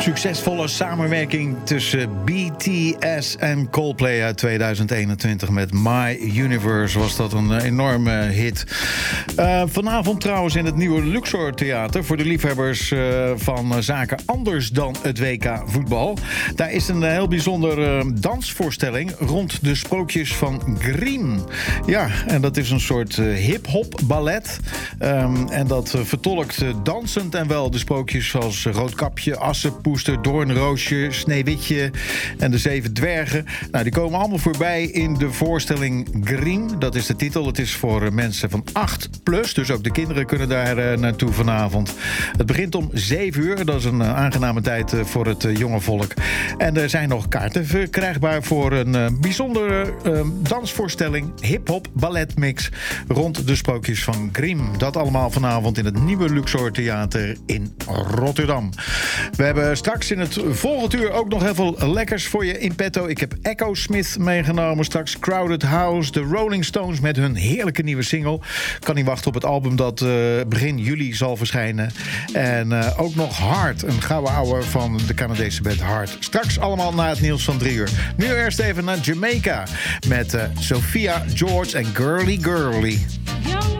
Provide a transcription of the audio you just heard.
Succesvolle samenwerking tussen BTS en Coldplay uit 2021 met My Universe was dat een enorme hit. Vanavond trouwens in het nieuwe Luxor Theater voor de liefhebbers van zaken anders dan het WK voetbal. Daar is een heel bijzondere dansvoorstelling rond de sprookjes van Grimm. Ja, en dat is een soort hip-hop ballet. En dat vertolkt dansend en wel de sprookjes zoals Roodkapje, Assepoester, Doornroosje, Sneeuwwitje en de 7 dwergen. Nou, die komen allemaal voorbij in de voorstelling Grimm. Dat is de titel. Het is voor mensen van 8+, dus ook de kinderen kunnen daar naartoe vanavond. Het begint om 7 uur. Dat is een aangename tijd voor het jonge volk. En er zijn nog kaarten verkrijgbaar voor een bijzondere dansvoorstelling, hip-hop balletmix rond de sprookjes van Grimm. Dat allemaal vanavond in het nieuwe Luxor Theater in Rotterdam. We hebben straks in het volgende uur ook nog heel veel lekkers voor je in petto. Ik heb Echo Smith meegenomen. Straks Crowded House, de Rolling Stones met hun heerlijke nieuwe single. Kan niet wachten op het album dat begin juli zal verschijnen. En ook nog Heart, een gouden ouwe van de Canadese band Heart. Straks allemaal na het nieuws van 3 uur. Nu eerst even naar Jamaica met Sophia George en Girly Girly.